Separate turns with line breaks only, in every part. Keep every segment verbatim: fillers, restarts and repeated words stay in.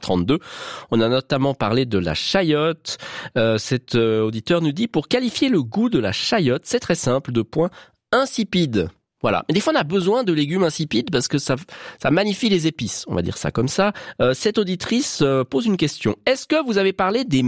trente-deux. On a notamment parlé de la chayotte. Euh, cet euh, auditeur nous dit, pour qualifier le goût de la chayotte, c'est très simple, deux points, insipide. Voilà. Mais des fois, on a besoin de légumes insipides parce que ça, ça magnifie les épices. On va dire ça comme ça. Euh, cette auditrice euh, pose une question. Est-ce que vous avez parlé des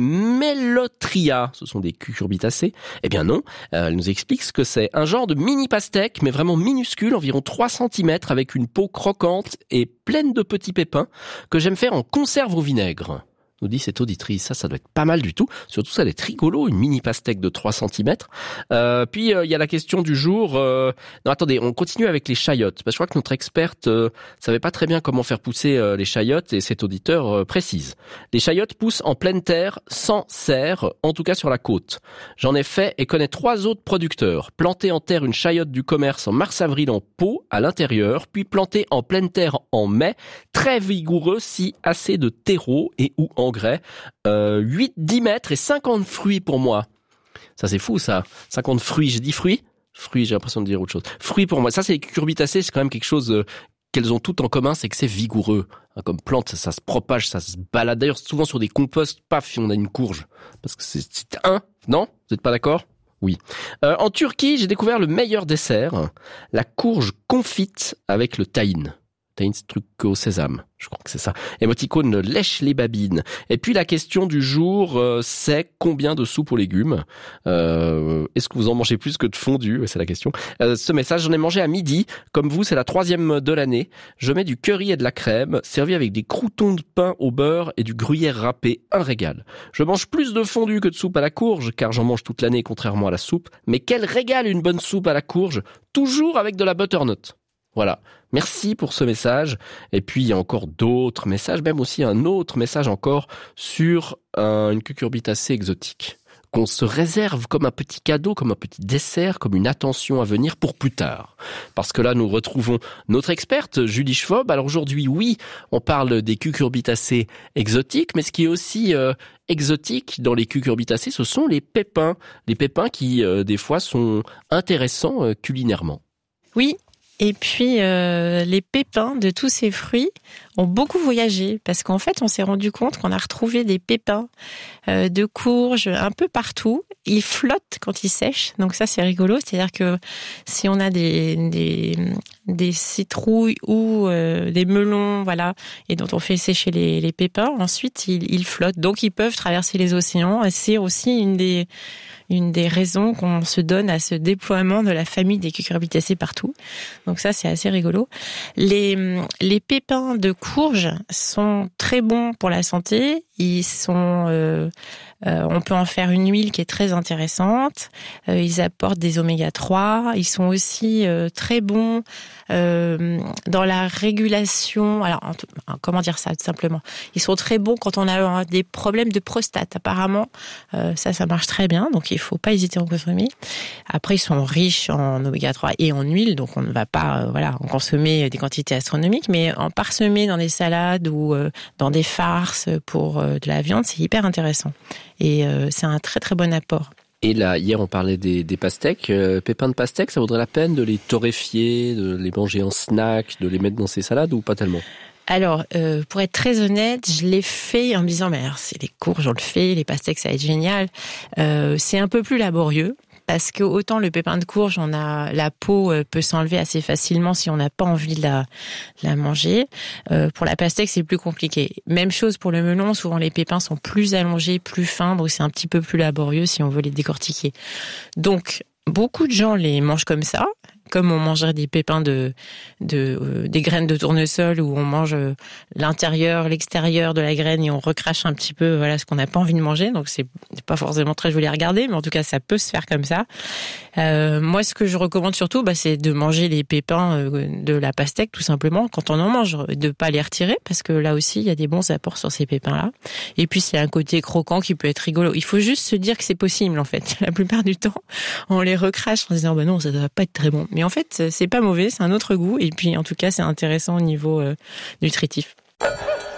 Mélotria? Ce sont des cucurbitacées. Eh bien non. Euh, elle nous explique ce que c'est. Un genre de mini pastèque, mais vraiment minuscule, environ trois centimètres, avec une peau croquante et pleine de petits pépins, que j'aime faire en conserve au vinaigre. Nous dit cette auditrice, ça, ça doit être pas mal du tout. Surtout, ça doit être rigolo, une mini pastèque de trois centimètres. Euh, puis, il euh, y a la question du jour. Euh... Non, attendez, on continue avec les chayottes. Parce que je crois que notre experte euh, savait pas très bien comment faire pousser euh, les chayottes, et cet auditeur euh, précise. Les chayottes poussent en pleine terre, sans serre, en tout cas sur la côte. J'en ai fait et connais trois autres producteurs. Planter en terre une chayotte du commerce en mars-avril en pot, à l'intérieur, puis planter en pleine terre en mai, très vigoureux si assez de terreau et ou en engrais, euh, huit à dix mètres et cinquante fruits pour moi. Ça, c'est fou, ça. cinquante fruits. J'ai dit fruits? Fruits, j'ai l'impression de dire autre chose. Fruits pour moi. Ça, c'est les cucurbitacées. C'est quand même quelque chose euh, qu'elles ont toutes en commun, c'est que c'est vigoureux. Hein, comme plante, ça, ça se propage, ça se balade. D'ailleurs, souvent sur des composts, paf, on a une courge. Parce que c'est, c'est un, non? Vous n'êtes pas d'accord? Oui. Euh, en Turquie, j'ai découvert le meilleur dessert, la courge confite avec le tahine. Tahine, c'est truc au sésame. Je crois que c'est ça. Émoticône lèche les babines. Et puis la question du jour, euh, c'est combien de soupe aux légumes? euh, Est-ce que vous en mangez plus que de fondue? C'est la question. Euh, ce message, j'en ai mangé à midi. Comme vous, c'est la troisième de l'année. Je mets du curry et de la crème, servi avec des croûtons de pain au beurre et du gruyère râpé. Un régal. Je mange plus de fondue que de soupe à la courge, car j'en mange toute l'année, contrairement à la soupe. Mais quel régal une bonne soupe à la courge, toujours avec de la butternut. Voilà. Merci pour ce message. Et puis, il y a encore d'autres messages, même aussi un autre message encore sur un, une cucurbitacée exotique qu'on se réserve comme un petit cadeau, comme un petit dessert, comme une attention à venir pour plus tard. Parce que là, nous retrouvons notre experte, Julie Schwob. Alors aujourd'hui, oui, on parle des cucurbitacées exotiques, mais ce qui est aussi euh, exotique dans les cucurbitacées, ce sont les pépins. Les pépins qui, euh, des fois, sont intéressants euh, culinairement.
Oui. Et puis, euh, les pépins de tous ces fruits ont beaucoup voyagé parce qu'en fait, on s'est rendu compte qu'on a retrouvé des pépins euh, de courges un peu partout. Ils flottent quand ils sèchent, donc ça, c'est rigolo. C'est-à-dire que si on a des des, des citrouilles ou euh, des melons, voilà, et dont on fait sécher les, les pépins, ensuite, ils, ils flottent. Donc, ils peuvent traverser les océans. Et c'est aussi une des une des raisons qu'on se donne à ce déploiement de la famille des cucurbitacées partout. Donc ça, c'est assez rigolo. Les, les pépins de courge sont très bons pour la santé. Ils sont, euh, euh, on peut en faire une huile qui est très intéressante. Euh, ils apportent des oméga trois. Ils sont aussi euh, très bons euh, dans la régulation. Alors, comment dire ça, tout simplement? Ils sont très bons quand on a des problèmes de prostate. Apparemment, euh, ça, ça marche très bien. Donc, il faut pas hésiter à en consommer. Après, ils sont riches en oméga trois et en huile, donc on ne va pas, euh, voilà, en consommer des quantités astronomiques, mais en parsemer dans des salades ou euh, dans des farces pour euh, de la viande, c'est hyper intéressant. Et euh, c'est un très très bon apport.
Et là, hier, on parlait des, des pastèques. Euh, pépins de pastèques, ça vaudrait la peine de les torréfier, de les manger en snack, de les mettre dans ses salades ou pas tellement?
Alors, euh, pour être très honnête, je l'ai fait en me disant, mais alors, c'est les courges, on le fait, les pastèques, ça va être génial. Euh, c'est un peu plus laborieux. Parce que autant le pépin de courge, on a la peau peut s'enlever assez facilement si on n'a pas envie de la, de la manger. Euh, pour la pastèque, c'est plus compliqué. Même chose pour le melon. Souvent, les pépins sont plus allongés, plus fins, donc c'est un petit peu plus laborieux si on veut les décortiquer. Donc, beaucoup de gens les mangent comme ça, comme on mangerait des pépins de, de euh, des graines de tournesol où on mange l'intérieur, l'extérieur de la graine et on recrache un petit peu, voilà, ce qu'on n'a pas envie de manger. Donc c'est pas forcément très joli à regarder, mais en tout cas ça peut se faire comme ça. Euh, moi, ce que je recommande surtout, bah, c'est de manger les pépins euh, de la pastèque tout simplement quand on en mange, de pas les retirer parce que là aussi il y a des bons apports sur ces pépins-là. Et puis c'est un côté croquant qui peut être rigolo. Il faut juste se dire que c'est possible en fait. La plupart du temps, on les recrache en disant bah non, ça doit pas être très bon. Mais en fait, c'est pas mauvais, c'est un autre goût. Et puis, en tout cas, c'est intéressant au niveau euh, nutritif.